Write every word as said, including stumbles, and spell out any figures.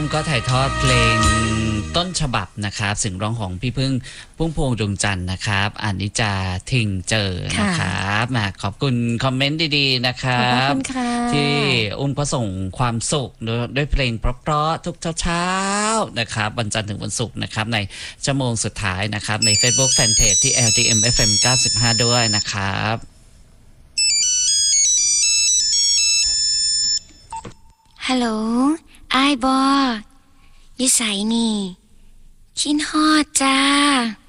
ก็ถ่ายทอดเพลงต้นฉบับนะครับเสียงร้องของพี่พึ่งพุ่มพวงดวงจันทร์นะครับอานิจจาทิงเจอนะครับมาขอบคุณคอมเมนต์ดีๆนะครับที่อุ้มก็ส่งความสุขด้วยเพลงเพราะๆทุกเช้าๆนะครับวันจันทร์ถึงวันศุกร์นะครับในชั่วโมงสุดท้ายนะครับใน Facebook Fanpage ที่ แอล ที เอ็ม เอฟ เอ็ม เก้าสิบห้าด้วยนะครับฮัลโหลอ้ายบออยู่ไสนี่คิดฮอดจ้า